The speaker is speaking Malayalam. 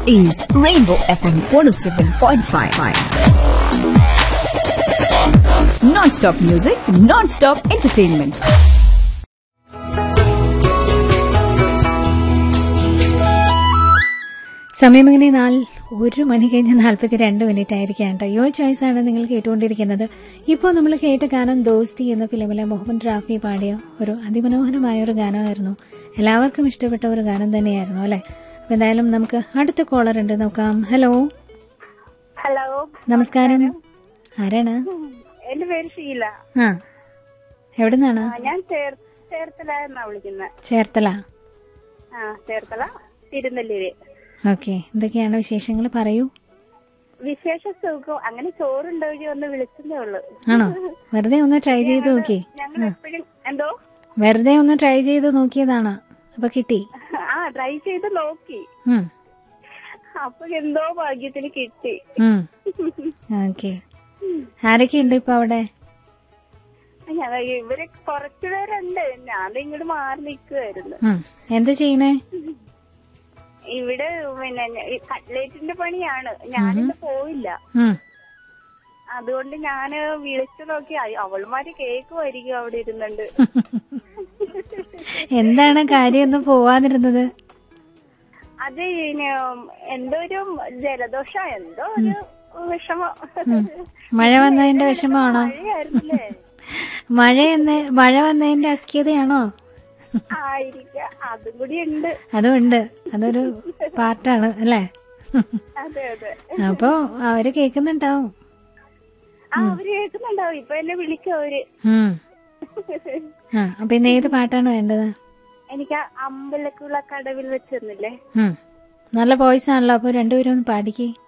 is Rainbow FM 107.5. Non-stop music, non-stop entertainment. സമയം ഇങ്ങനെ 1 മണി കഴിഞ്ഞ് 42 മിനിറ്റ് ആയിരിക്കാം കേട്ടോ. യുവർ ചോയ്സ് ആണ് നിങ്ങൾ കേട്ടുകൊണ്ടിരിക്കുന്നത്. ഇപ്പോൾ നമ്മൾ കേട്ട ഗാനം ദോസ്തി എന്ന ഫിലിമിലെ മുഹമ്മദ് റാഫി പാടിയ ഒരു അതിമനോഹരമായ ഒരു ഗാനമായിരുന്നു. എല്ലാവർക്കും ഇഷ്ടപ്പെട്ട ഒരു ഗാനം തന്നെയായിരുന്നു അല്ലെ. അപ്പൊ എന്തായാലും നമുക്ക് അടുത്ത കോളർ ഉണ്ട്, നോക്കാം. ഹലോ. ഹലോ, നമസ്കാരം. ആരാണ്? എന്റെ പേര് ഷീല. ആ, എവിടുന്നാണ്? ഞാൻ ചേർത്തല എന്നാ വിളിക്കുന്നത്. ചേർത്തല. ചേർത്തല തിരുനെല്ലൂര്. ഓക്കെ, എന്തൊക്കെയാണ് വിശേഷങ്ങൾ? പറയൂ. വിശേഷ സുഖം. അങ്ങനെ ചോറുണ്ടോഴി ഒന്ന് വിളിച്ചതേ ഉള്ളു. ആണോ? വെറുതെ ഒന്ന് ട്രൈ ചെയ്ത് നോക്കി. ഞങ്ങൾ എപ്പോഴും എന്തോ വെറുതെ ഒന്ന് ട്രൈ ചെയ്ത് നോക്കിയതാണ്, അപ്പൊ കിട്ടി. ട്രൈ ചെയ്ത് നോക്കി, അപ്പൊ എന്തോ ഭാഗ്യത്തിന് കിട്ടി. ഓക്കെ, ആരൊക്കെ ഉണ്ട് ഇപ്പൊ അവിടെ? ഇവര് കുറച്ചുപേരുണ്ട്. ഞാൻ ഇങ്ങോട്ട് മാറി നിൽക്കുവായിരുന്നു. എന്താ ചെയ്യണേ? ഇവിടെ പിന്നെ കട്ട്ലേറ്റിന്റെ പണിയാണ്. ഞാനിന്ന് പോയില്ല. അതുകൊണ്ട് ഞാന് വിളിച്ചു നോക്കി. അവൾമാര് കേക്കുമായിരിക്കും അവിടെ ഇരുന്നുണ്ട്. എന്താണ് കാര്യം ഒന്ന് പോവാതിരുന്നത്? അത് എന്തോ ഒരു ജലദോഷ, എന്തോ ഒരു വിഷമം. മഴ വന്നതിന്റെ വിഷമാണോ? മഴയായിരുന്നില്ലേ? മഴ വന്നതിന്റെ അസ്കിയതയാണോ? ആയിരിക്കാം, അതും കൂടി ഉണ്ട്. അതുണ്ട്, അതൊരു പാർട്ടാണ് അല്ലേ? അതെ അതെ. അപ്പൊ അവര് കേക്കുന്നുണ്ടാവും. അവര് കേൾക്കുന്നുണ്ടാവും. ഇപ്പൊ എന്നെ വിളിക്കും അവര്. അപ്പൊ ഇന്ന് ഏത് പാട്ടാണ് വേണ്ടത്? എനിക്ക് അമ്പലക്കുള്ള കടവിൽ വെച്ചിരുന്നില്ലേ? നല്ല വോയിസ് ആണല്ലോ, അപ്പൊ രണ്ടുപേരും ഒന്ന് പാടിക്കേ.